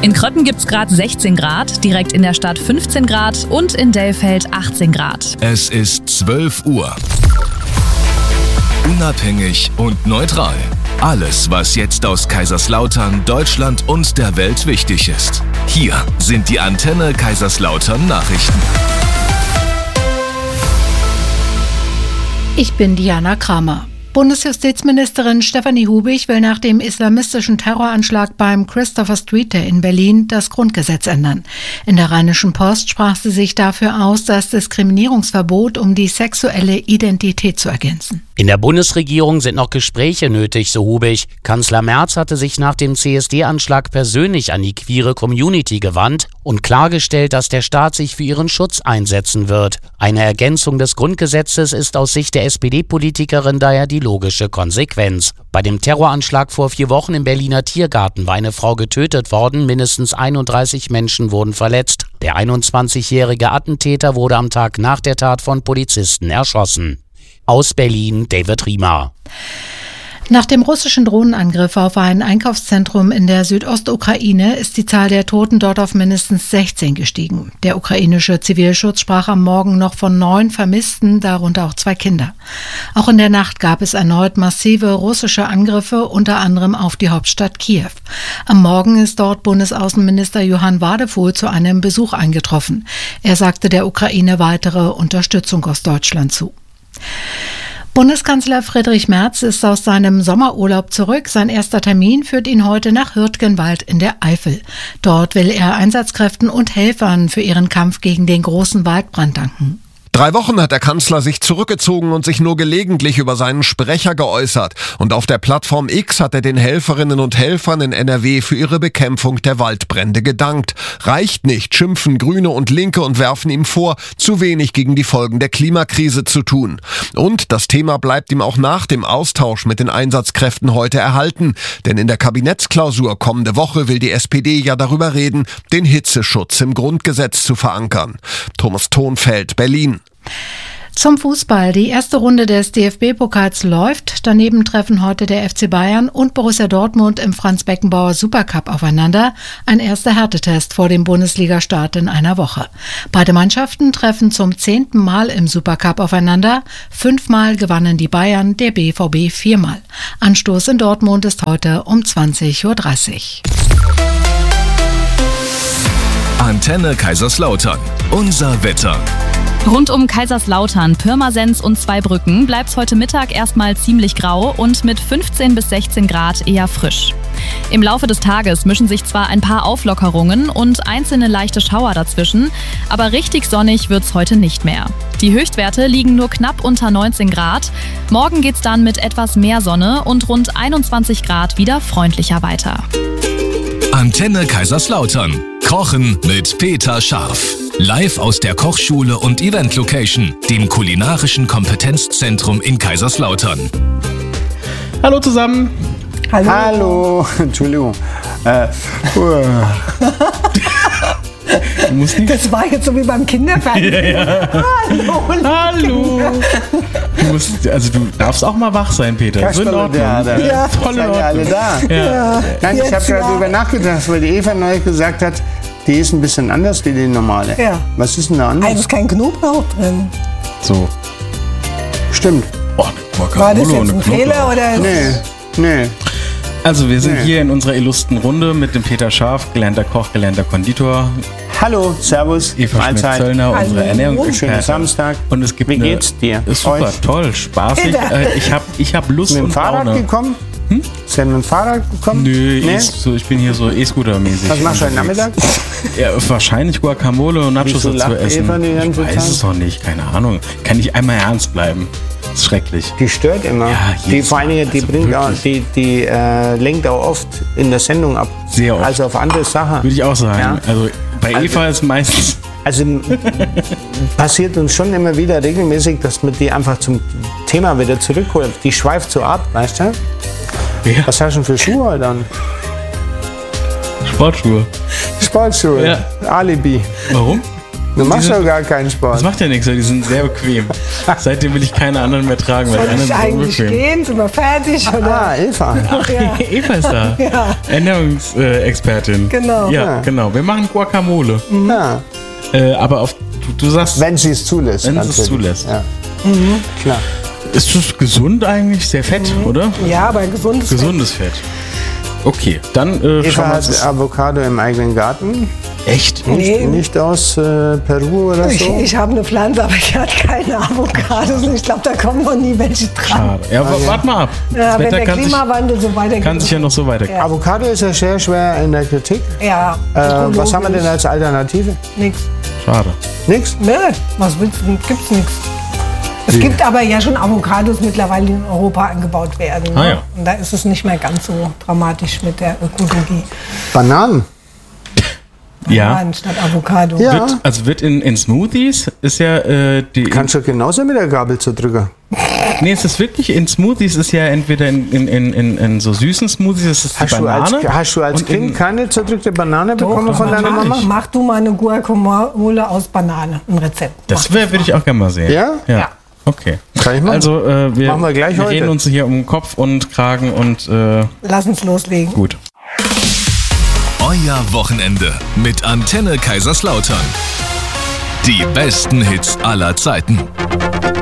In Krötten gibt's gerade 16 Grad, direkt in der Stadt 15 Grad und in Dellfeld 18 Grad. Es ist 12 Uhr. Unabhängig und neutral. Alles, was jetzt aus Kaiserslautern, Deutschland und der Welt wichtig ist. Hier sind die Antenne Kaiserslautern Nachrichten. Ich bin Diana Kramer. Bundesjustizministerin Stefanie Hubig will nach dem islamistischen Terroranschlag beim Christopher Street Day in Berlin das Grundgesetz ändern. In der Rheinischen Post sprach sie sich dafür aus, das Diskriminierungsverbot um die sexuelle Identität zu ergänzen. In der Bundesregierung sind noch Gespräche nötig, so Hubig. Kanzler Merz hatte sich nach dem CSD-Anschlag persönlich an die queere Community gewandt und klargestellt, dass der Staat sich für ihren Schutz einsetzen wird. Eine Ergänzung des Grundgesetzes ist aus Sicht der SPD-Politikerin daher die logische Konsequenz. Bei dem Terroranschlag vor 4 Wochen im Berliner Tiergarten war eine Frau getötet worden, mindestens 31 Menschen wurden verletzt. Der 21-jährige Attentäter wurde am Tag nach der Tat von Polizisten erschossen. Aus Berlin, David Riemer. Nach dem russischen Drohnenangriff auf ein Einkaufszentrum in der Südostukraine ist die Zahl der Toten dort auf mindestens 16 gestiegen. Der ukrainische Zivilschutz sprach am Morgen noch von 9 Vermissten, darunter auch 2 Kinder. Auch in der Nacht gab es erneut massive russische Angriffe, unter anderem auf die Hauptstadt Kiew. Am Morgen ist dort Bundesaußenminister Johann Wadefuhl zu einem Besuch eingetroffen. Er sagte der Ukraine weitere Unterstützung aus Deutschland zu. Bundeskanzler Friedrich Merz ist aus seinem Sommerurlaub zurück. Sein erster Termin führt ihn heute nach Hürtgenwald in der Eifel. Dort will er Einsatzkräften und Helfern für ihren Kampf gegen den großen Waldbrand danken. 3 Wochen hat der Kanzler sich zurückgezogen und sich nur gelegentlich über seinen Sprecher geäußert. Und auf der Plattform X hat er den Helferinnen und Helfern in NRW für ihre Bekämpfung der Waldbrände gedankt. Reicht nicht, schimpfen Grüne und Linke und werfen ihm vor, zu wenig gegen die Folgen der Klimakrise zu tun. Und das Thema bleibt ihm auch nach dem Austausch mit den Einsatzkräften heute erhalten. Denn in der Kabinettsklausur kommende Woche will die SPD ja darüber reden, den Hitzeschutz im Grundgesetz zu verankern. Thomas Thonfeld, Berlin. Zum Fußball. Die erste Runde des DFB-Pokals läuft. Daneben treffen heute der FC Bayern und Borussia Dortmund im Franz-Beckenbauer Supercup aufeinander. Ein erster Härtetest vor dem Bundesliga-Start in einer Woche. Beide Mannschaften treffen zum 10. Mal im Supercup aufeinander. 5-mal gewannen die Bayern, der BVB 4-mal. Anstoß in Dortmund ist heute um 20:30 Uhr. Antenne Kaiserslautern. Unser Wetter. Rund um Kaiserslautern, Pirmasens und Zweibrücken bleibt's heute Mittag erstmal ziemlich grau und mit 15 bis 16 Grad eher frisch. Im Laufe des Tages mischen sich zwar ein paar Auflockerungen und einzelne leichte Schauer dazwischen, aber richtig sonnig wird's heute nicht mehr. Die Höchstwerte liegen nur knapp unter 19 Grad. Morgen geht's dann mit etwas mehr Sonne und rund 21 Grad wieder freundlicher weiter. Antenne Kaiserslautern. Kochen mit Peter Scharf. Live aus der Kochschule und Event Location, dem kulinarischen Kompetenzzentrum in Kaiserslautern. Hallo zusammen. Hallo. Entschuldigung. Du musst nicht. Das war jetzt so wie beim Kinderfernsehen. Ja. Hallo. Du darfst auch mal wach sein, Peter. So in Ordnung. Ja, voll in Ordnung. Alle da. Ja. Nein, ich habe gerade darüber nachgedacht, weil die Eva neulich gesagt hat, die ist ein bisschen anders wie die normale. Ja. Was ist denn da anders? Also ist kein Knoblauch drin. So. Stimmt. Oh, war das jetzt ein Fehler oder? Nee. Also wir sind hier in unserer illustren Runde mit dem Peter Scharf, gelernter Koch, gelernter Konditor. Hallo, servus, Eva Schmidt-Zöllner, unsere Ernährungsexpertin. Schönen Samstag. Und es gibt Wie geht's dir? Ist super, toll, spaßig. Ich hab Lust und Laune. Mit dem Fahrrad gekommen? Ist er mit dem Fahrrad gekommen? Nö, ich bin hier so E-Scooter-mäßig. Was machst du heute Nachmittag? Ja, wahrscheinlich Guacamole und Nachos dazu essen. Ich weiß es doch nicht, keine Ahnung. Kann ich einmal ernst bleiben? Das ist schrecklich. Die stört immer. Ja, vor allen Dingen, die lenkt auch oft in der Sendung ab. Sehr oft. Also auf andere Sachen. Würde ich auch sagen. Ja. Also bei Eva ist meistens... Also passiert uns schon immer wieder regelmäßig, dass man die einfach zum Thema wieder zurückholt. Die schweift so ab, weißt du? Ja. Was hast du denn für Schuhe heute an? Sportschuhe. Sportschuhe? Ja. Alibi. Warum? Du machst doch gar keinen Sport. Das macht ja nichts, weil die sind sehr bequem. Seitdem will ich keine anderen mehr tragen, weil Soll ich eigentlich gehen? Sind wir fertig? Oder? Eva. Ach, ja. Eva ist da. Ja. Ernährungsexpertin. Genau. Ja, genau. Wir machen Guacamole. Ja. Aber du sagst... Wenn sie es zulässt. Wenn sie es zulässt. Ja. Klar. Ist das gesund eigentlich? Sehr fett, oder? Ja, aber gesundes Fett. Okay, dann Eva hat Avocado im eigenen Garten. Echt? Nicht aus Peru oder so? Ich habe eine Pflanze, aber die hat keine Avocados. Ich glaube, da kommen noch nie welche dran. Schade. Ja, warte mal ab. Ja, wenn der Klimawandel so weitergeht. Kann sich ja noch so weitergehen. Ja. Avocado ist ja sehr schwer in der Kritik. Ja. Was haben wir denn als Alternative? Nix. Schade. Nix? Nee, was willst du? Gibt's nichts. Es gibt aber ja schon Avocados mittlerweile, die in Europa angebaut werden. Ne? Ah, ja. Und da ist es nicht mehr ganz so dramatisch mit der Ökologie. Bananen. Ja. Bananen statt Avocado. Ja. Wird in Smoothies ist ja die... Kannst du genauso mit der Gabel zerdrücken. Nee, es ist wirklich in Smoothies, ist ja entweder in so süßen Smoothies, ist es die Banane. Hast du als Kind keine zerdrückte Banane bekommen von deiner Mama? Mach du mal eine Guacamole aus Banane, ein Rezept. Das würde ich auch gerne mal sehen. Ja? Ja. Okay. Kann ich machen? Also machen wir gleich heute. reden uns hier um Kopf und Kragen und Lass uns loslegen. gut. Euer Wochenende mit Antenne Kaiserslautern. Die besten Hits aller Zeiten.